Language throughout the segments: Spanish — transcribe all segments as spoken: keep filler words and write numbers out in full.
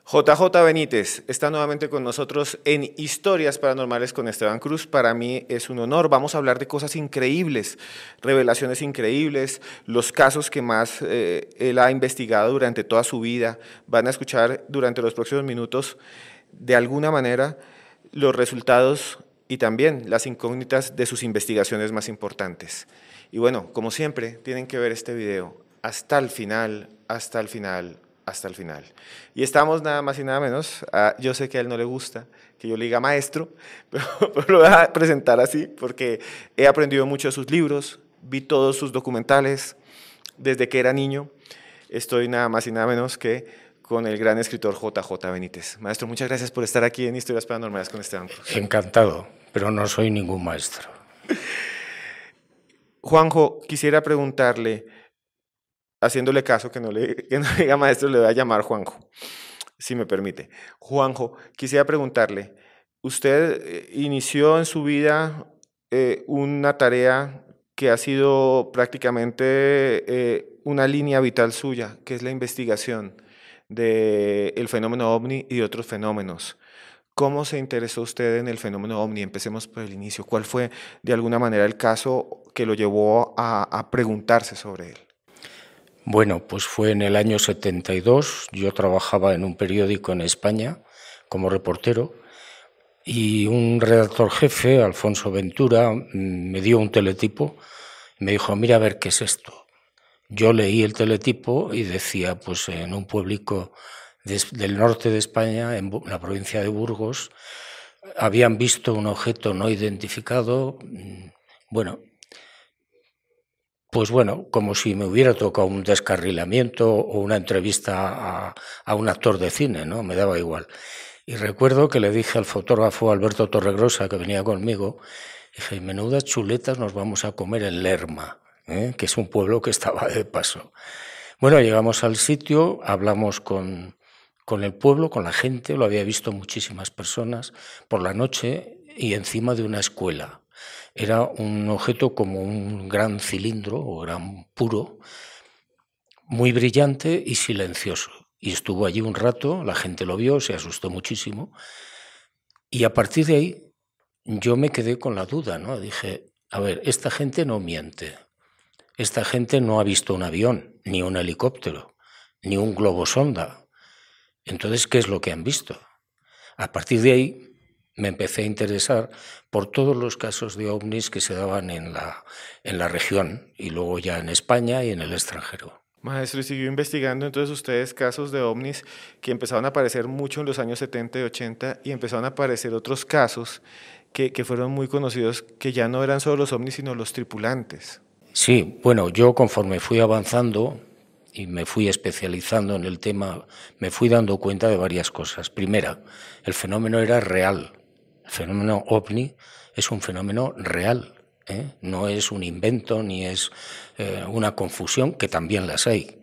J J Benítez está nuevamente con nosotros en Historias Paranormales con Esteban Cruz. Para mí es un honor. Vamos a hablar de cosas increíbles, revelaciones increíbles, los casos que más eh, él ha investigado durante toda su vida. Van a escuchar durante los próximos minutos, de alguna manera, los resultados y también las incógnitas de sus investigaciones más importantes. Y bueno, como siempre, tienen que ver este video hasta el final, hasta el final, hasta el final. Y estamos nada más y nada menos, a, yo sé que a él no le gusta que yo le diga maestro, pero, pero lo voy a presentar así porque he aprendido mucho de sus libros, vi todos sus documentales desde que era niño. Estoy nada más y nada menos que con el gran escritor J J Benítez. Maestro, muchas gracias por estar aquí en Historias Paranormales con Esteban Cruz. Encantado, pero no soy ningún maestro. Juanjo, quisiera preguntarle, haciéndole caso que no le, que no le diga maestro, le voy a llamar Juanjo, si me permite. Juanjo, quisiera preguntarle, usted eh, inició en su vida eh, una tarea que ha sido prácticamente eh, una línea vital suya, que es la investigación del fenómeno ovni y de otros fenómenos. ¿Cómo se interesó usted en el fenómeno ovni? Empecemos por el inicio. ¿Cuál fue, de alguna manera, el caso que lo llevó a, a preguntarse sobre él? Bueno, pues fue en el año setenta y dos, yo trabajaba en un periódico en España como reportero y un redactor jefe, Alfonso Ventura, me dio un teletipo y me dijo, mira a ver qué es esto. Yo leí el teletipo y decía, pues en un pueblico de, del norte de España, en la provincia de Burgos, habían visto un objeto no identificado. Bueno, pues bueno, como si me hubiera tocado un descarrilamiento o una entrevista a, a un actor de cine, ¿no? Me daba igual. Y recuerdo que le dije al fotógrafo Alberto Torregrosa, que venía conmigo, dije, menudas chuletas nos vamos a comer en Lerma, ¿eh? Que es un pueblo que estaba de paso. Bueno, llegamos al sitio, hablamos con, con el pueblo, con la gente, lo había visto muchísimas personas por la noche y encima de una escuela. Era un objeto como un gran cilindro o gran puro, muy brillante y silencioso. Y estuvo allí un rato, la gente lo vio, se asustó muchísimo. Y a partir de ahí yo me quedé con la duda, ¿no? Dije, a ver, esta gente no miente. Esta gente no ha visto un avión, ni un helicóptero, ni un globo sonda. Entonces, ¿qué es lo que han visto? A partir de ahí me empecé a interesar por todos los casos de ovnis que se daban en la, en la región y luego ya en España y en el extranjero. Maestro, y siguió investigando entonces ustedes casos de ovnis que empezaron a aparecer mucho en los años setenta y ochenta y empezaron a aparecer otros casos que, que fueron muy conocidos, que ya no eran solo los ovnis, sino los tripulantes. Sí, bueno, yo conforme fui avanzando y me fui especializando en el tema, me fui dando cuenta de varias cosas. Primera, el fenómeno era real. El fenómeno ovni es un fenómeno real, ¿eh? No es un invento ni es eh, una confusión, que también las hay.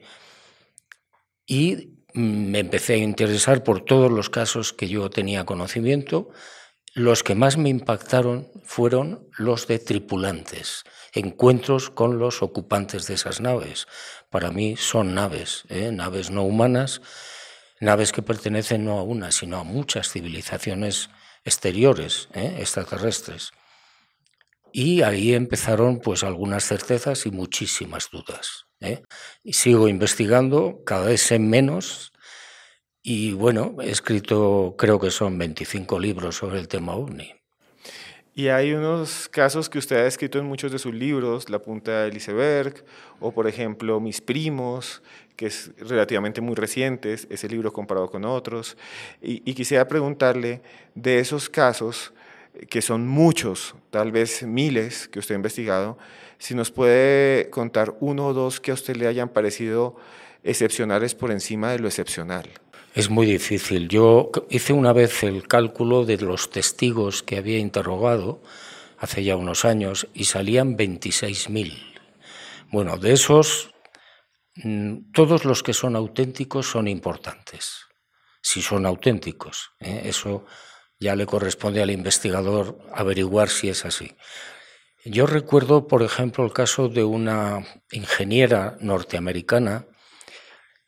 Y me empecé a interesar por todos los casos que yo tenía conocimiento. Los que más me impactaron fueron los de tripulantes, encuentros con los ocupantes de esas naves. Para mí son naves, ¿eh? naves no humanas, naves que pertenecen no a una, sino a muchas civilizaciones exteriores, ¿eh? extraterrestres. Y ahí empezaron pues algunas certezas y muchísimas dudas, ¿eh? Y sigo investigando, cada vez sé menos. Y bueno, he escrito, creo que son veinticinco libros sobre el tema ovni. Y hay unos casos que usted ha escrito en muchos de sus libros, La punta del iceberg, o por ejemplo Mis primos, que es relativamente muy reciente, ese libro comparado con otros. Y, y quisiera preguntarle de esos casos, que son muchos, tal vez miles que usted ha investigado, si nos puede contar uno o dos que a usted le hayan parecido excepcionales por encima de lo excepcional. Es muy difícil. Yo hice una vez el cálculo de los testigos que había interrogado hace ya unos años y salían veintiséis mil. Bueno, de esos, todos los que son auténticos son importantes, si son auténticos, ¿eh? Eso ya le corresponde al investigador averiguar si es así. Yo recuerdo, por ejemplo, el caso de una ingeniera norteamericana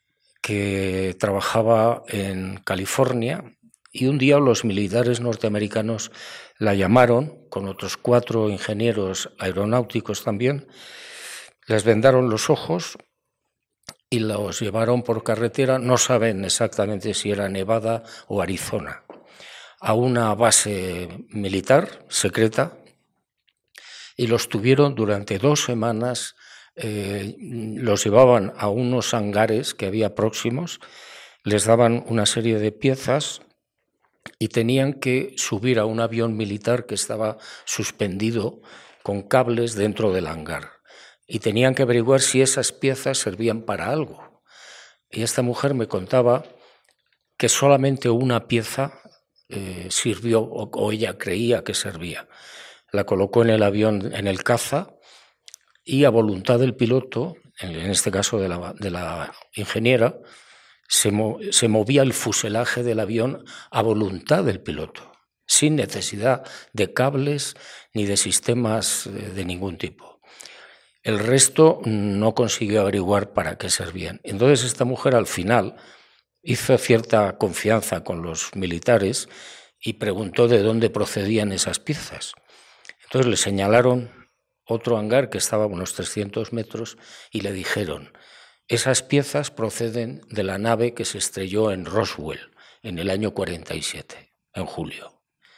que trabajaba en California, y un día los militares norteamericanos la llamaron, con otros cuatro ingenieros aeronáuticos también, les vendaron los ojos y los llevaron por carretera, no saben exactamente si era Nevada o Arizona, a una base militar secreta, y los tuvieron durante dos semanas. Eh, los llevaban a unos hangares que había próximos, les daban una serie de piezas y tenían que subir a un avión militar que estaba suspendido con cables dentro del hangar, y tenían que averiguar si esas piezas servían para algo. Y esta mujer me contaba que solamente una pieza eh, sirvió, o, o ella creía que servía. La colocó en el avión, en el caza, y a voluntad del piloto, en este caso de la, de la ingeniera, se, mo, se movía el fuselaje del avión a voluntad del piloto, sin necesidad de cables ni de sistemas de ningún tipo. El resto no consiguió averiguar para qué servían. Entonces esta mujer al final hizo cierta confianza con los militares y preguntó de dónde procedían esas piezas. Entonces le señalaron otro hangar que estaba a unos trescientos metros y le dijeron: esas piezas proceden de la nave que se estrelló en Roswell en el año cuarenta y siete, en julio.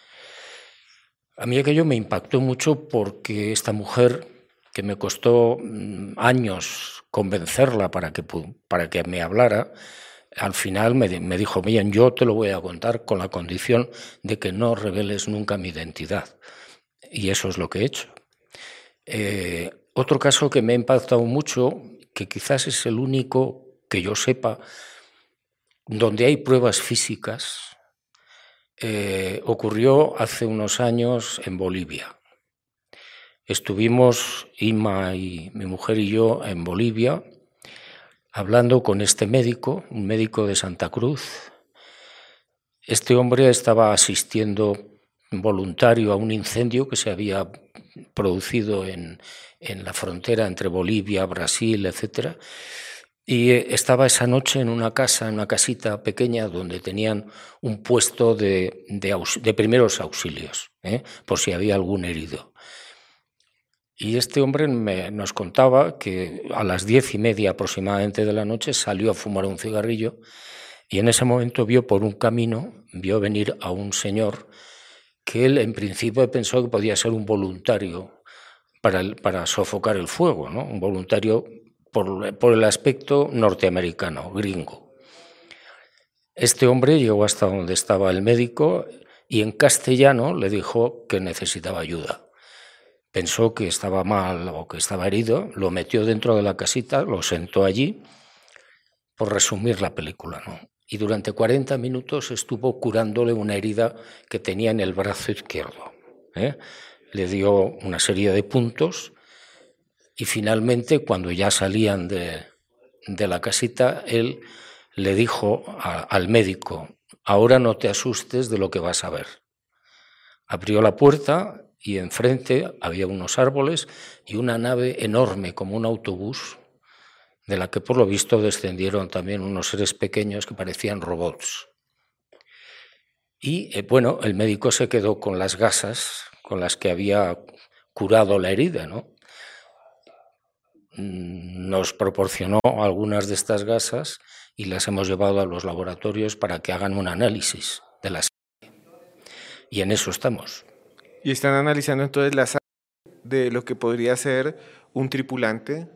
A mí aquello me impactó mucho porque esta mujer, que me costó años convencerla para que, para que me hablara, al final me, me dijo: bien, yo te lo voy a contar con la condición de que no reveles nunca mi identidad. Y eso es lo que he hecho. Eh, otro caso que me ha impactado mucho, que quizás es el único que yo sepa donde hay pruebas físicas, eh, ocurrió hace unos años en Bolivia. Estuvimos, Inma y mi mujer y yo, en Bolivia, hablando con este médico, un médico de Santa Cruz. Este hombre estaba asistiendo voluntario a un incendio que se había producido en, en la frontera entre Bolivia, Brasil, etcétera, y estaba esa noche en una casa, en una casita pequeña donde tenían un puesto de, de, de primeros auxilios, ¿eh? por si había algún herido. Y este hombre me, nos contaba que a las diez y media aproximadamente de la noche salió a fumar un cigarrillo, y en ese momento vio por un camino, vio venir a un señor que él en principio pensó que podía ser un voluntario para, el, para sofocar el fuego, ¿no? Un voluntario por, por el aspecto norteamericano, gringo. Este hombre llegó hasta donde estaba el médico y en castellano le dijo que necesitaba ayuda. Pensó que estaba mal o que estaba herido, lo metió dentro de la casita, lo sentó allí, por resumir la película, ¿no? Y durante cuarenta minutos estuvo curándole una herida que tenía en el brazo izquierdo, ¿eh? Le dio una serie de puntos y finalmente, cuando ya salían de, de la casita, él le dijo a, al médico: ahora no te asustes de lo que vas a ver. Abrió la puerta y enfrente había unos árboles y una nave enorme como un autobús, de la que por lo visto descendieron también unos seres pequeños que parecían robots. Y eh, bueno, el médico se quedó con las gasas con las que había curado la herida, ¿no? Nos proporcionó algunas de estas gasas y las hemos llevado a los laboratorios para que hagan un análisis de la sangre. Y en eso estamos. Y están analizando entonces la sangre de lo que podría ser un tripulante